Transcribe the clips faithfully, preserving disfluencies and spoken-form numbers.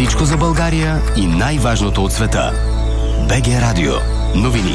Всичко за България и най-важното от света. БГ Радио. Новини.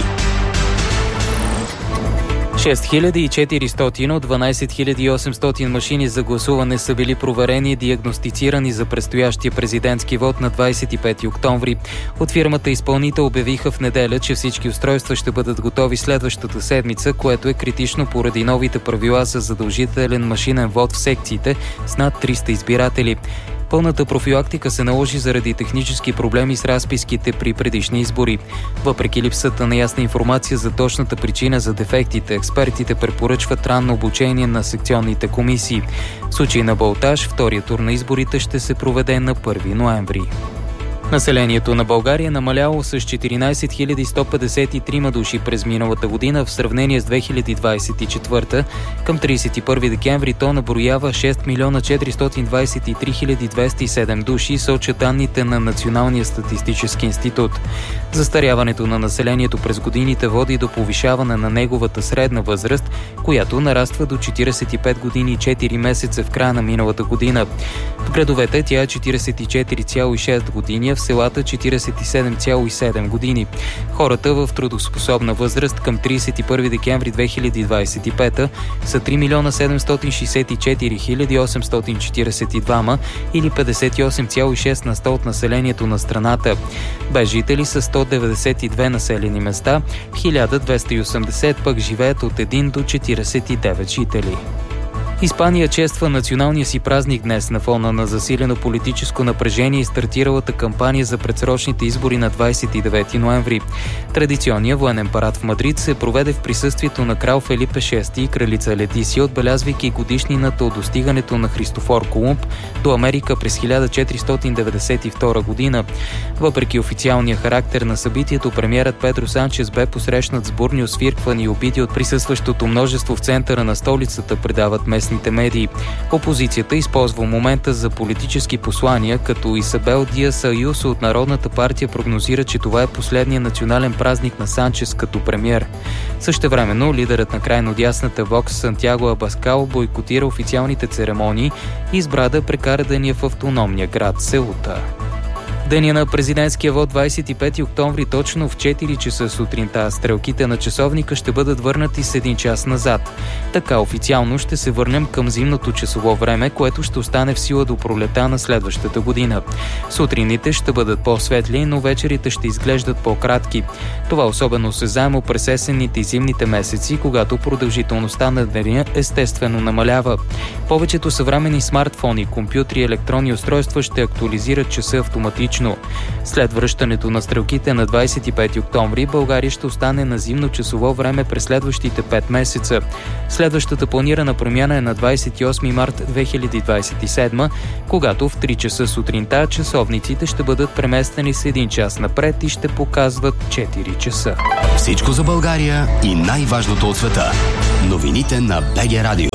шест хиляди и четиристотин от дванадесет хиляди и осемстотин машини за гласуване са били проверени и диагностицирани за предстоящия президентски вод на двадесет и пети октомври. От фирмата изпълнител обявиха в неделя, че всички устройства ще бъдат готови следващата седмица, което е критично поради новите правила за задължителен машинен вод в секциите с над триста избиратели. Пълната профилактика се наложи заради технически проблеми с разписките при предишни избори. Въпреки липсата на ясна информация за точната причина за дефектите, експертите препоръчват ранно обучение на секционните комисии. В случай на болтаж, втория тур на изборите ще се проведе на първи ноември. Населението на България е намаляло с четиринадесет хиляди сто петдесет и три души през миналата година в сравнение с две хиляди двадесет и четвърта. Към тридесет и първи декември то наброява шест милиона четиристотин двадесет и три хиляди двеста и седем души, сочат данните на Националния статистически институт. Застаряването на населението през годините води до повишаване на неговата средна възраст, която нараства до четиридесет и пет години и четири месеца в края на миналата година. В градовете тя е четиридесет и четири цяло и шест години, в селата четиридесет и седем цяло и седем години. Хората в трудоспособна възраст към тридесет и първи декември две хиляди двадесет и пета са три милиона седемстотин шестдесет и четири хиляди осемстотин четиридесет и два или петдесет и осем цяло и шест на сто от населението на страната. Без жители са сто деветдесет и две населени места, хиляда двеста и осемдесет пък живеят от един до четиридесет и девет жители. Испания чества националния си празник днес на фона на засилено политическо напрежение и стартиралата кампания за предсрочните избори на двадесет и девети ноември. Традиционният военен парад в Мадрид се проведе в присъствието на крал Фелипе шести и кралица Летисия, отбелязвайки годишнината от достигането на Христофор Колумб до Америка през хиляда четиристотин деветдесет и втора година. Въпреки официалния характер на събитието, премиерът Педро Санчес бе посрещнат с бурни освирквания и обиди от присъстващото множество в центъра на столицата, предават местните медии. Опозицията използва момента за политически послания, като Исабел Диас Аюсо от Народната партия прогнозира, че това е последният национален празник на Санчес като премиер. Същевременно лидерът на крайно дясната Вокс Сантяго Абаскал бойкотира официалните церемонии и избра да прекара деня в автономния град Сеута. Деня на президентския вод двадесет и пети октомври точно в четири часа сутринта. Стрелките на часовника ще бъдат върнати с един час назад. Така официално ще се върнем към зимното часово време, което ще остане в сила до пролета на следващата година. Сутрините ще бъдат по-светли, но вечерите ще изглеждат по-кратки. Това особено осезаемо през есенните и зимните месеци, когато продължителността на деня естествено намалява. Повечето съвременни смартфони, компютри и електронни устройства ще актуализират часа автоматично. След връщането на стрелките на двадесет и пети октомври, България ще остане на зимно часово време през следващите пет месеца. Следващата планирана промяна е на двадесет и осми март две хиляди двадесет и седма, когато в три часа сутринта часовниците ще бъдат преместени с един час напред и ще показват четири часа. Всичко за България и най-важното от света. Новините на БГ Радио.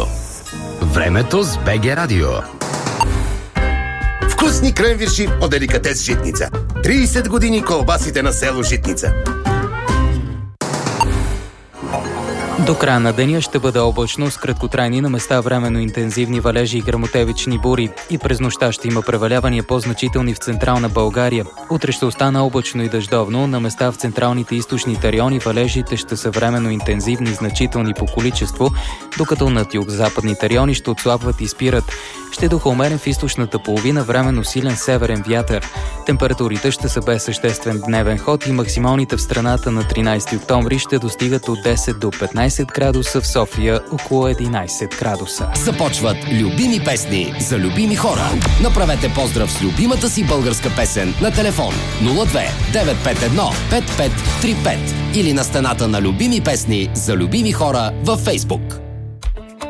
Времето с БГ Радио. Вкусни кренвирши от деликатес Житница. тридесет години колбасите на село Житница. До края на деня ще бъде облачно с краткотрайни на места временно интензивни валежи и гръмотевични бури. И през нощта ще има превалявания по-значителни в централна България. Утре ще остане облачно и дъждовно. На места в централните и източните райони валежите ще са временно интензивни и значителни по количество, докато над югозападните райони ще отслабват и спират. Ще духа умерен в източната половина, временно силен северен вятър. Температурите ще са без съществен дневен ход и максималните в страната на тринадесети октомври ще достигат от десет до петнадесет градуса, в София около единадесет градуса. Започват любими песни за любими хора. Направете поздрав с любимата си българска песен на телефон нула две девет пет едно пет пет три пет или на стената на любими песни за любими хора във Фейсбук.